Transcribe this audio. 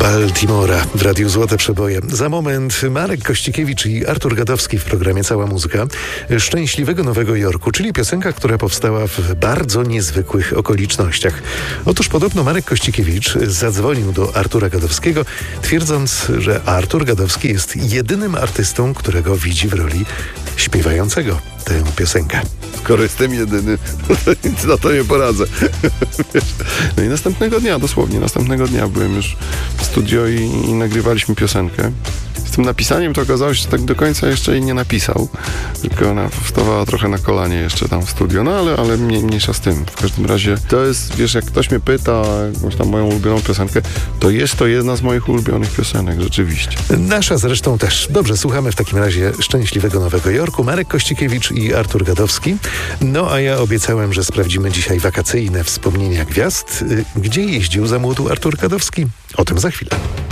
Baltimora w Radiu Złote Przeboje. Za moment Marek Kościkiewicz i Artur Gadowski w programie Cała Muzyka. Szczęśliwego Nowego Jorku, czyli piosenka, która powstała w bardzo niezwykłych okolicznościach. Otóż podobno Marek Kościkiewicz zadzwonił do Artura Gadowskiego, twierdząc, że Artur Gadowski jest jedynym artystą, którego widzi w roli śpiewającego tę piosenkę. Skoro jestem jedyny, nic na to nie poradzę. No i następnego dnia byłem już w studio i nagrywaliśmy piosenkę. Z tym napisaniem to okazało się, że tak do końca jeszcze jej nie napisał, tylko ona wstawała trochę na kolanie jeszcze tam w studio, no ale mniejsza z tym. W każdym razie to jest, wiesz, jak ktoś mnie pyta o jakąś tam moją ulubioną piosenkę, to jest to jedna z moich ulubionych piosenek, rzeczywiście. Nasza zresztą też. Dobrze, słuchamy w takim razie Szczęśliwego Nowego Jorku. Marek Kościkiewicz i Artur Gadowski. No a ja obiecałem, że sprawdzimy dzisiaj wakacyjne wspomnienia gwiazd. Gdzie jeździł za młodu Artur Gadowski? O tym za chwilę.